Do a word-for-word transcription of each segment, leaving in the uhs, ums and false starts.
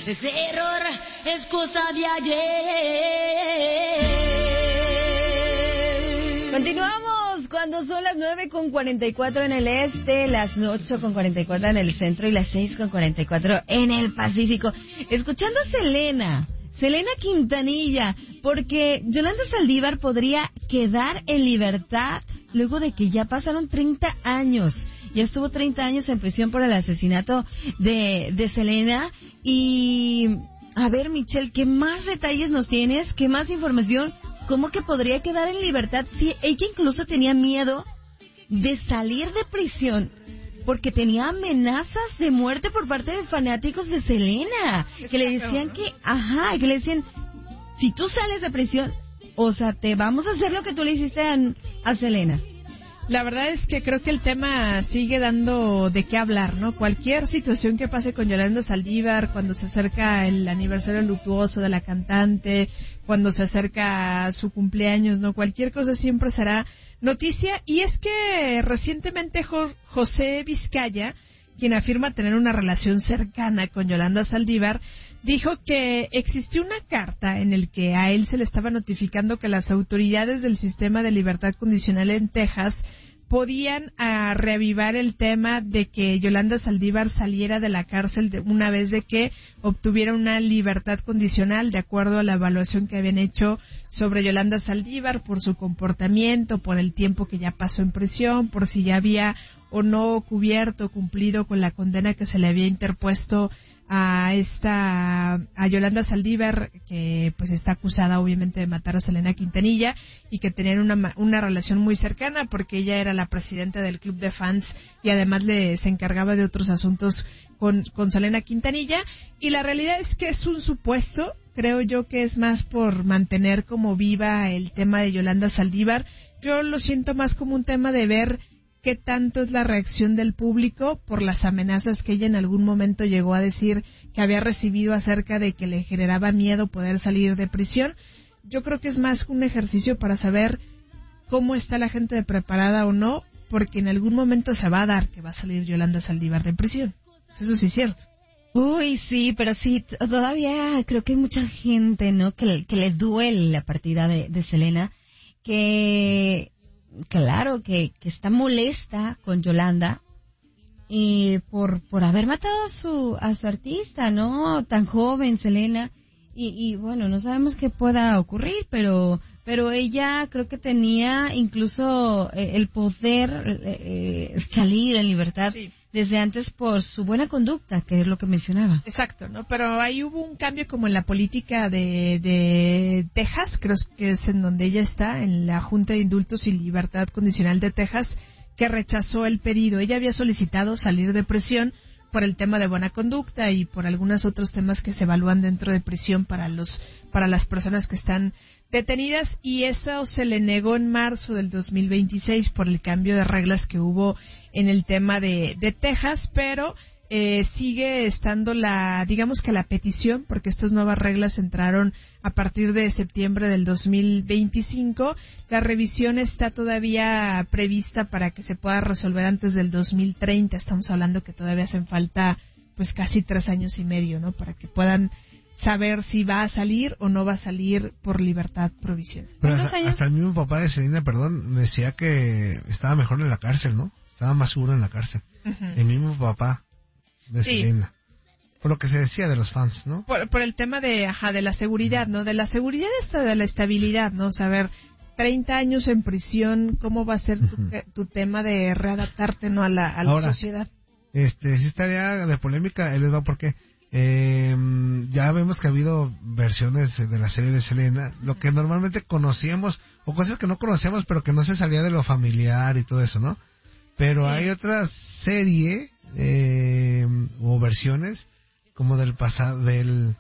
ese error es cosa de ayer. Continuamos cuando son las nueve con cuarenta y cuatro en el este, las ocho con cuarenta y cuatro en el centro y las seis con cuarenta y cuatro en el Pacífico. Escuchando a Selena, Selena Quintanilla, porque Yolanda Saldívar podría quedar en libertad luego de que ya pasaron treinta años. Ya estuvo treinta años en prisión por el asesinato de, de Selena. Y, a ver, Michelle, ¿qué más detalles nos tienes? ¿Qué más información? ¿Cómo que podría quedar en libertad si ella incluso tenía miedo de salir de prisión porque tenía amenazas de muerte por parte de fanáticos de Selena? Que le decían que, ajá, que le decían, si tú sales de prisión, o sea, te vamos a hacer lo que tú le hiciste a, a Selena. La verdad es que creo que el tema sigue dando de qué hablar, ¿no? Cualquier situación que pase con Yolanda Saldívar, cuando se acerca el aniversario luctuoso de la cantante, cuando se acerca su cumpleaños, ¿no? Cualquier cosa siempre será noticia. Y es que recientemente Jo- José Vizcaya, quien afirma tener una relación cercana con Yolanda Saldívar, dijo que existió una carta en la que a él se le estaba notificando que las autoridades del sistema de libertad condicional en Texas podían uh, reavivar el tema de que Yolanda Saldívar saliera de la cárcel de una vez de que obtuviera una libertad condicional, de acuerdo a la evaluación que habían hecho sobre Yolanda Saldívar por su comportamiento, por el tiempo que ya pasó en prisión, por si ya había o no cubierto, cumplido con la condena que se le había interpuesto a esta a Yolanda Saldívar, que pues está acusada obviamente de matar a Selena Quintanilla y que tenían una una relación muy cercana porque ella era la presidenta del club de fans y además le se encargaba de otros asuntos con con Selena Quintanilla. Y la realidad es que es un supuesto, creo yo que es más por mantener como viva el tema de Yolanda Saldívar. Yo lo siento más como un tema de ver qué tanto es la reacción del público por las amenazas que ella en algún momento llegó a decir que había recibido acerca de que le generaba miedo poder salir de prisión. Yo creo que es más un ejercicio para saber cómo está la gente preparada o no, porque en algún momento se va a dar que va a salir Yolanda Saldívar de prisión. Eso sí es cierto. Uy, sí, pero sí, todavía creo que hay mucha gente, ¿no?, que, que le duele la partida de, de Selena, que... Claro, que, que está molesta con Yolanda y por por haber matado a su a su artista, ¿no? Tan joven, Selena. Y, y bueno, no sabemos qué pueda ocurrir, pero pero ella creo que tenía incluso eh, el poder eh, salir en libertad. Sí. Desde antes por su buena conducta, que es lo que mencionaba. Exacto, ¿no? Pero ahí hubo un cambio como en la política de, de Texas, creo que es en donde ella está, en la Junta de Indultos y Libertad Condicional de Texas, que rechazó el pedido. Ella había solicitado salir de prisión por el tema de buena conducta y por algunos otros temas que se evalúan dentro de prisión para los para las personas que están detenidas, y eso se le negó en marzo del dos mil veintiséis por el cambio de reglas que hubo en el tema de, de Texas, pero eh, sigue estando la, digamos que la petición, porque estas nuevas reglas entraron a partir de septiembre del dos mil veinticinco. La revisión está todavía prevista para que se pueda resolver antes del dos mil treinta. Estamos hablando que todavía hacen falta pues casi tres años y medio, ¿no?, para que puedan saber si va a salir o no va a salir por libertad provisional. Pero hasta, hasta el mismo papá de Selena, perdón, decía que estaba mejor en la cárcel, ¿no? Estaba más seguro en la cárcel. Uh-huh. El mismo papá de sí. Selena. Por lo que se decía de los fans, ¿no? Por, por el tema de, ajá, de la seguridad, ¿no? De la seguridad hasta de la estabilidad, ¿no? Saber, treinta años en prisión, ¿cómo va a ser tu, uh-huh. tu tema de readaptarte, ¿no?, a la, a la Ahora, sociedad? Este, sí estaría de polémica, él les va porque eh, ya vemos que ha habido versiones de la serie de Selena, lo que normalmente conocíamos, o cosas que no conocíamos, pero que no se salía de lo familiar y todo eso, ¿no? Pero sí. Hay otra serie eh, o versiones como del pasado, del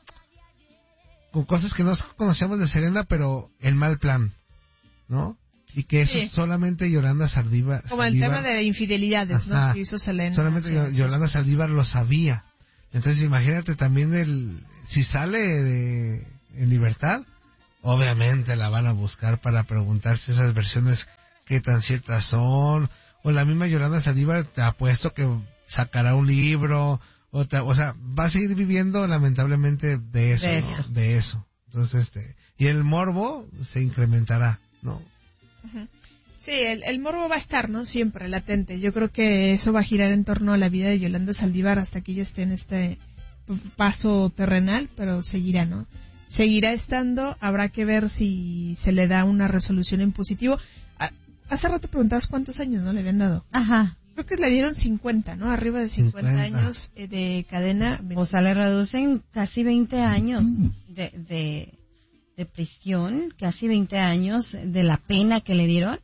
con cosas que no conocíamos de Selena, pero el mal plan, ¿no? Y que eso sí. Solamente Yolanda Saldívar... Como el tema de infidelidades, ajá, ¿no?, que hizo Selena. Solamente sí, Yolanda Saldívar lo sabía. Entonces imagínate también el si sale de, en libertad, obviamente la van a buscar para preguntarse esas versiones qué tan ciertas son. O la misma Yolanda Saldívar, te apuesto que sacará un libro otra, o sea, va a seguir viviendo lamentablemente de eso, De ¿no? eso. De eso. Entonces, este, y el morbo se incrementará, ¿no? Ujú. Sí, el, el morbo va a estar, ¿no? Siempre latente. Yo creo que eso va a girar en torno a la vida de Yolanda Saldívar hasta que ella esté en este p- paso terrenal, pero seguirá, ¿no? Seguirá estando, habrá que ver si se le da una resolución en positivo. Ah, hace rato preguntabas cuántos años, ¿no? Le habían dado. Ajá. Creo que le dieron cincuenta, ¿no? Arriba de cincuenta, cincuenta años eh, de cadena. O sea, le reducen casi veinte años de, de, de prisión, casi veinte años de la pena que le dieron.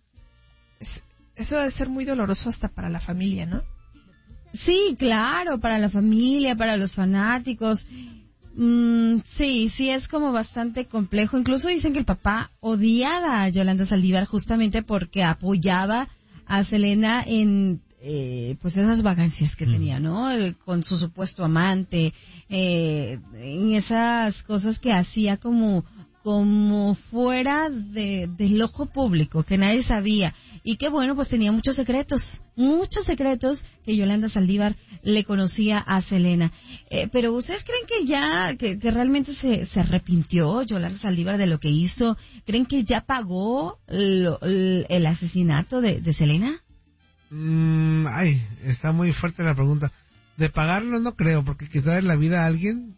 Es- Eso debe ser muy doloroso hasta para la familia, ¿no? Sí, claro, para la familia, para los fanáticos. Mm, sí, sí, es como bastante complejo. Incluso dicen que el papá odiaba a Yolanda Saldívar justamente porque apoyaba a Selena en eh, pues esas vagancias que Mm. tenía, ¿no? Eh, Con su supuesto amante, eh, en esas cosas que hacía como como fuera de, del ojo público, que nadie sabía, y que bueno, pues tenía muchos secretos, muchos secretos que Yolanda Saldívar le conocía a Selena. Eh, pero ¿ustedes creen que ya, que, que realmente se, se arrepintió Yolanda Saldívar de lo que hizo? ¿Creen que ya pagó lo- el, el asesinato de, de Selena? Mm, ay, está muy fuerte la pregunta. De pagarlo no creo, porque quitarle la vida a alguien,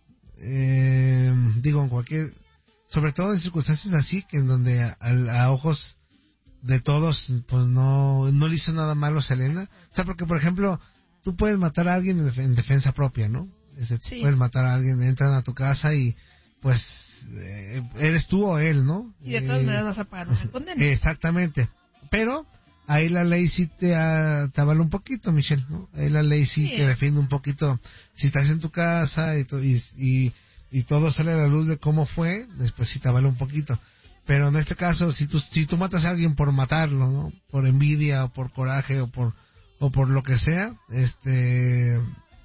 eh, digo, en cualquier, sobre todo en circunstancias así, que en donde a, a ojos de todos, pues no, no le hizo nada malo a Selena. O sea, porque por ejemplo, tú puedes matar a alguien en, def- en defensa propia, ¿no? Este, Sí. Puedes matar a alguien, entran a tu casa y pues eh, eres tú o él, ¿no? Y de todas Eh, maneras vas a pagar una condena. Exactamente. Pero ahí la ley sí te, ah, te avala un poquito, Michelle, ¿no? Ahí la ley sí, Sí. te defiende un poquito. Si estás en tu casa y, to- y, y, y todo sale a la luz de cómo fue, después sí te avala un poquito. Pero en este caso, si tú, si tú matas a alguien por matarlo, ¿no? Por envidia o por coraje o por, o por lo que sea, este,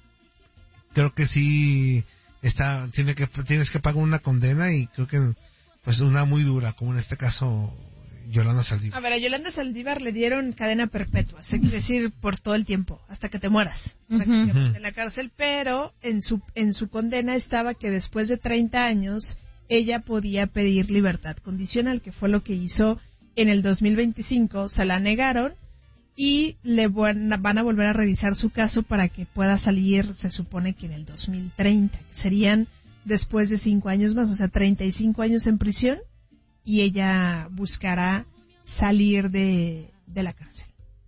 creo que sí está, tiene que, tienes que pagar una condena y creo que, pues una muy dura, como en este caso, Yolanda A Saldívar. ver, a Yolanda Saldívar le dieron cadena perpetua, se quiere decir por todo el tiempo, hasta que te mueras, prácticamente, Ujú. en la cárcel, pero en su, en su condena estaba que después de treinta años ella podía pedir libertad condicional, que fue lo que hizo en el dos mil veinticinco, se la negaron y le van van a volver a revisar su caso para que pueda salir, se supone que en el dos mil treinta, que serían después de cinco años más, o sea, treinta y cinco años en prisión, y ella buscará salir de, de la cárcel.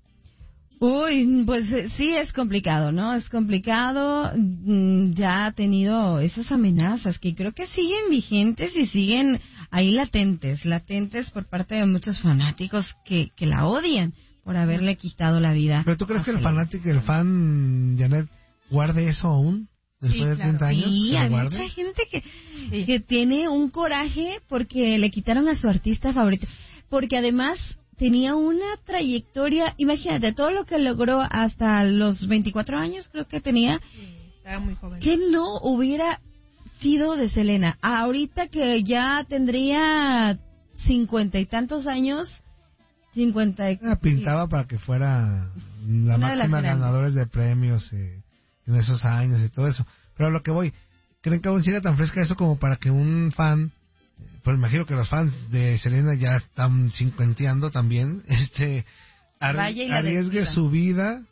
Uy, pues eh, sí es complicado, ¿no? Es complicado, mm, ya ha tenido esas amenazas que creo que siguen vigentes y siguen ahí latentes, latentes por parte de muchos fanáticos que, que la odian por haberle quitado la vida. Pero tú crees a que el Selena. fanático, el fan, Janet, guarde eso aún? Después Sí, de claro. treinta años, Sí, ¿que lo hay guarde? mucha gente que, Sí. que tiene un coraje porque le quitaron a su artista favorito. Porque además tenía una trayectoria, imagínate, todo lo que logró hasta los veinticuatro años, creo que tenía, Sí, estaba muy joven. que no hubiera sido de Selena. Ahorita que ya tendría cincuenta y tantos años, cincuenta y... Ah, pintaba para que fuera la Una de las máxima grandes. ganadores de premios eh, en esos años y todo eso. Pero a lo que voy, ¿creen que aún siga tan fresca eso como para que un fan, eh, pues imagino que los fans de Selena ya están cincuenteando también, este, arri- Vaya y la arriesgue despida. su vida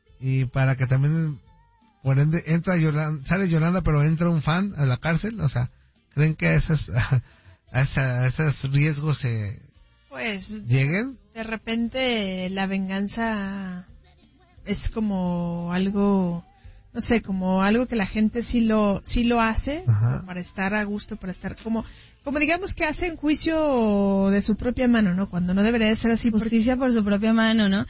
y para que también, por ende, entra Yolanda, sale Yolanda pero entra un fan a la cárcel? O sea, ¿creen que a esas, a, esa- a esos riesgos se Pues lleguen? de repente la venganza es como algo, no sé, como algo que la gente sí lo sí lo hace Ajá. como para estar a gusto, para estar como como digamos que hacen juicio de su propia mano, ¿no? Cuando no debería de ser así. Porque Justicia por su propia mano, ¿no?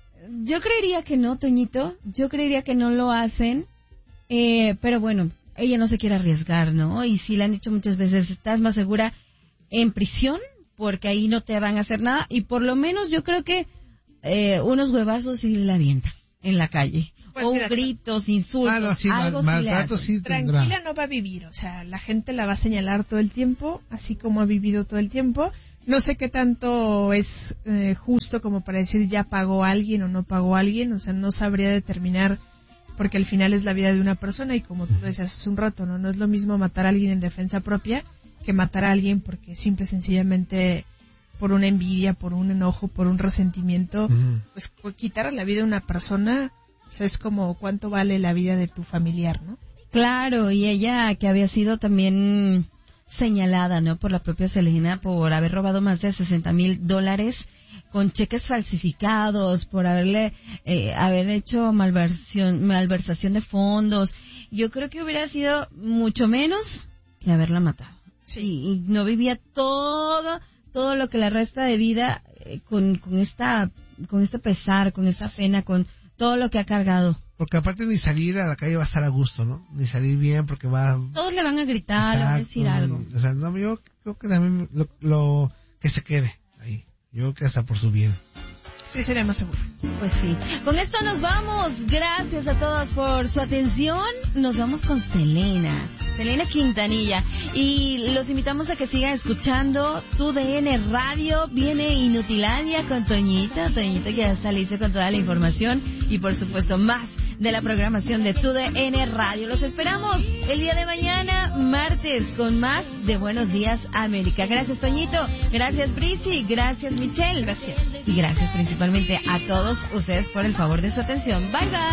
Yo creería que no, Toñito. Yo creería que no lo hacen. Eh, pero bueno, ella no se quiere arriesgar, ¿no? Y sí le han dicho muchas veces, estás más segura en prisión porque ahí no te van a hacer nada. Y por lo menos yo creo que eh, unos huevazos sí la avientan en la calle. Pues o mira, gritos, insultos, Ah, no, sí, algo mal- sí le maltrato hacen. sí tendrá. tranquila no va a vivir, o sea, la gente la va a señalar todo el tiempo, así como ha vivido todo el tiempo. No sé qué tanto es eh, justo como para decir ya pagó alguien o no pagó alguien, o sea, no sabría determinar porque al final es la vida de una persona y como tú decías hace un rato, no, no es lo mismo matar a alguien en defensa propia que matar a alguien porque simple y sencillamente por una envidia, por un enojo, por un resentimiento, uh-huh. pues quitar la vida de una persona, o sea, es como cuánto vale la vida de tu familiar, ¿no? Claro, y ella que había sido también señalada, ¿no? Por la propia Selena por haber robado más de sesenta mil dólares con cheques falsificados, por haberle eh, haber hecho malversación, malversación de fondos. Yo creo que hubiera sido mucho menos que haberla matado. Sí. Y, y no vivía todo todo lo que la resta de vida eh, con con esta con este pesar, con esta pena, con todo lo que ha cargado. Porque aparte ni salir a la calle va a estar a gusto, ¿no? Ni salir bien porque va... Todos le van a gritar, le van a decir algo. O sea, no, yo creo que también lo, lo que se quede ahí. Yo creo que hasta por su bien. Sí, sería más seguro. Pues sí. Con esto nos vamos. Gracias a todos por su atención. Nos vamos con Selena. Selena Quintanilla. Y los invitamos a que sigan escuchando Tu D N Radio. Viene Inutilandia con Toñita. Toñita que ya está lista con toda la información. Y por supuesto más de la programación de Tu D N Radio. Los esperamos el día de mañana, martes, con más de Buenos Días América. Gracias, Toñito. Gracias, Brisi. Gracias, Michelle. Gracias. Y gracias principalmente a todos ustedes por el favor de su atención. Bye, bye.